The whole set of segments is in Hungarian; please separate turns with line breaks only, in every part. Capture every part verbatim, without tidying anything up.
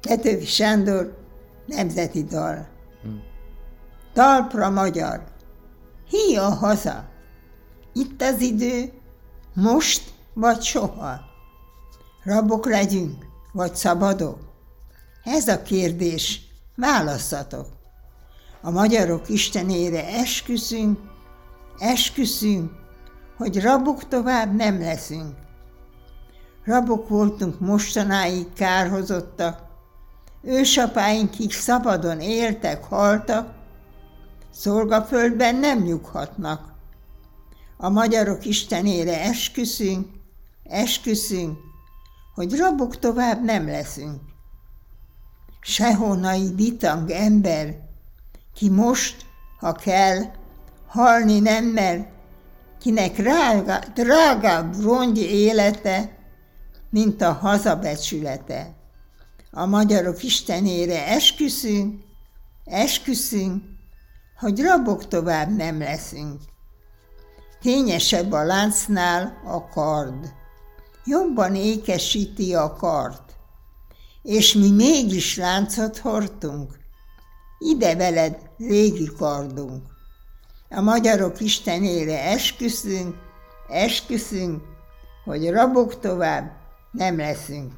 Petőfi Sándor, nemzeti dal. Talpra magyar, hí a haza, itt az idő, most vagy soha. Rabok legyünk, vagy szabadok? Ez a kérdés, válasszatok. A magyarok istenére esküszünk, esküszünk, hogy rabok tovább nem leszünk. Rabok voltunk mostanáig kárhozottak, ősapáinkig szabadon éltek, haltak, szolgaföldben nem nyughatnak. A magyarok istenére esküszünk, esküszünk, hogy rabok tovább nem leszünk. Sehonnan bitang ember, ki most, ha kell, halni nem mer, kinek drága, drágább rongy élete, mint a hazabecsülete. A magyarok istenére esküszünk, esküszünk, hogy rabok tovább nem leszünk. Kényesebb a láncnál a kard, jobban ékesíti a kart, és mi mégis láncot hordtunk, ide veled régi kardunk. A magyarok istenére esküszünk, esküszünk, hogy rabok tovább nem leszünk.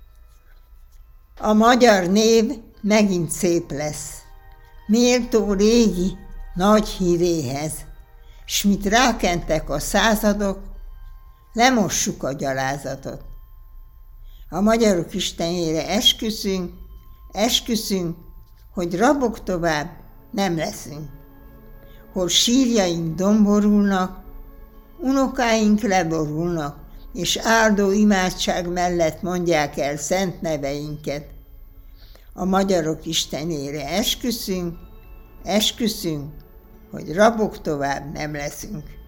A magyar név megint szép lesz, méltó régi nagy híréhez, s mit rákentek a századok, lemossuk a gyalázatot. A magyarok istenére esküszünk, esküszünk, hogy rabok tovább nem leszünk. Hol sírjaink domborulnak, unokáink leborulnak, és áldó imádság mellett mondják el szent neveinket. A magyarok istenére esküszünk, esküszünk, hogy rabok tovább nem leszünk.